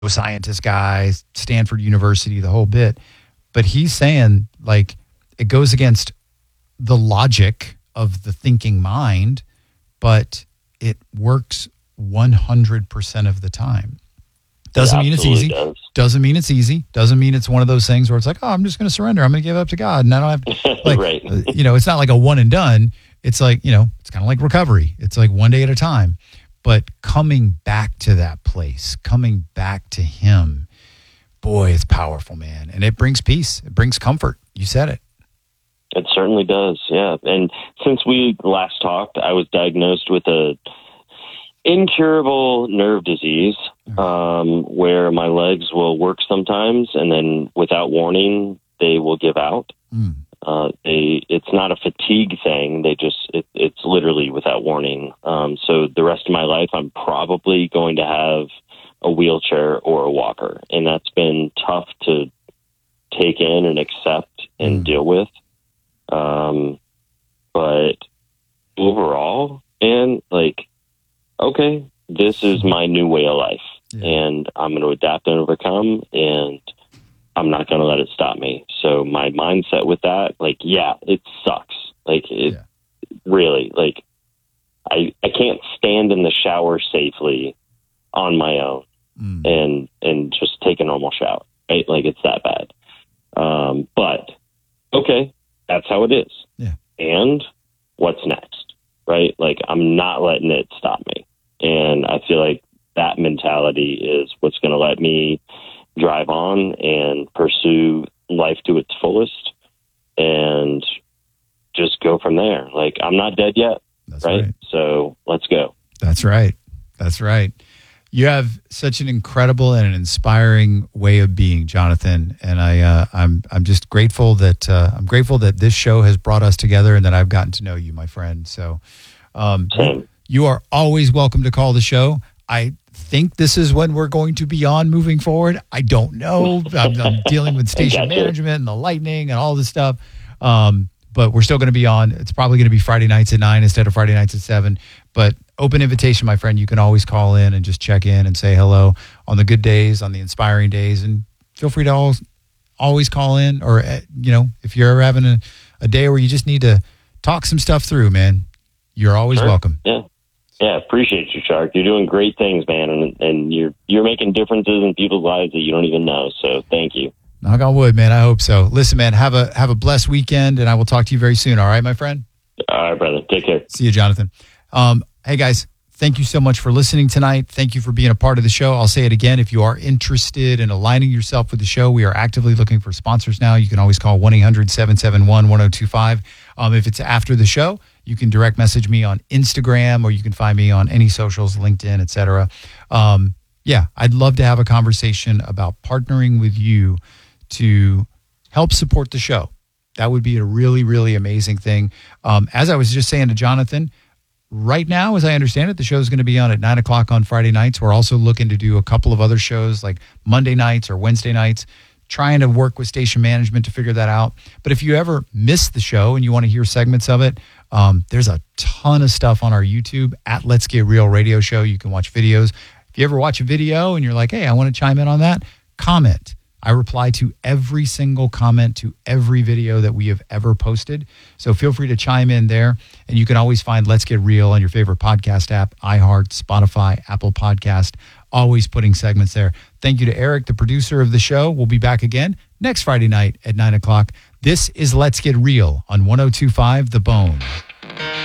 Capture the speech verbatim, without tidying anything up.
scientist guy, Stanford University, the whole bit. But he's saying, like, it goes against the logic of the thinking mind, but it works one hundred percent of the time. Doesn't it mean it's easy. Does. Doesn't mean it's easy. Doesn't mean it's one of those things where it's like, oh, I'm just going to surrender. I'm going to give up to God. And I don't have, like, right. you know, it's not like a one and done. It's like, you know, it's kind of like recovery. It's like one day at a time. But coming back to that place, coming back to Him, boy, it's powerful, man. And it brings peace. It brings comfort. You said it. It certainly does, yeah. And since we last talked, I was diagnosed with a incurable nerve disease um, where my legs will work sometimes, and then without warning, they will give out. Mm. Uh, they, it's not a fatigue thing. They just, it, it's literally without warning. Um, so the rest of my life, I'm probably going to have a wheelchair or a walker. And that's been tough to take in and accept and mm. deal with. Um, but overall, and like, okay, this is my new way of life, yeah. and I'm going to adapt and overcome, and I'm not going to let it stop me. So my mindset with that, like, yeah, it sucks. Like, it yeah. really, like, I I can't stand in the shower safely on my own mm. and and just take a normal shower, right? Like, it's that bad. Um, but, okay, that's how it is. Yeah. And what's next, right? Like, I'm not letting it stop me. And I feel like that mentality is what's going to let me drive on and pursue life to its fullest and just go from there. Like, I'm not dead yet, That's right? right? So let's go. That's right. That's right. You have such an incredible and an inspiring way of being, Jonathan. And I, uh, I'm, I'm just grateful that uh, I'm grateful that this show has brought us together and that I've gotten to know you, my friend. So, um, Same. You are always welcome to call the show. I think this is when we're going to be on moving forward. I don't know. I'm, I'm dealing with station management and the lightning and all this stuff. Um, but we're still going to be on. It's probably going to be Friday nights at nine instead of Friday nights at seven. But open invitation, my friend. You can always call in and just check in and say hello on the good days, on the inspiring days. And feel free to always, always call in. Or, you know, if you're ever having a, a day where you just need to talk some stuff through, man, you're always sure. welcome. Yeah. Yeah, appreciate you, Shark. You're doing great things, man, and and you're you're making differences in people's lives that you don't even know. So thank you. Knock on wood, man. I hope so. Listen, man, have a have a blessed weekend, and I will talk to you very soon. All right, my friend? All right, brother. Take care. See you, Jonathan. Um, hey, guys, thank you so much for listening tonight. Thank you for being a part of the show. I'll say it again. If you are interested in aligning yourself with the show, we are actively looking for sponsors now. You can always call one eight hundred seven seven one one zero two five. Um, if it's after the show, you can direct message me on Instagram, or you can find me on any socials, LinkedIn, et cetera. Um, yeah, I'd love to have a conversation about partnering with you to help support the show. That would be a really, really amazing thing. Um, as I was just saying to Jonathan, right now, as I understand it, the show is going to be on at nine o'clock on Friday nights. We're also looking to do a couple of other shows like Monday nights or Wednesday nights, trying to work with station management to figure that out. But if you ever miss the show and you want to hear segments of it, um, there's a ton of stuff on our YouTube at Let's Get Real Radio Show. You can watch videos. If you ever watch a video and you're like, hey, I want to chime in on that, comment. I reply to every single comment to every video that we have ever posted. So feel free to chime in there. And you can always find Let's Get Real on your favorite podcast app, iHeart, Spotify, Apple Podcast, always putting segments there. Thank you to Eric, the producer of the show. We'll be back again next Friday night at nine o'clock. This is Let's Get Real on one oh two point five The Bone.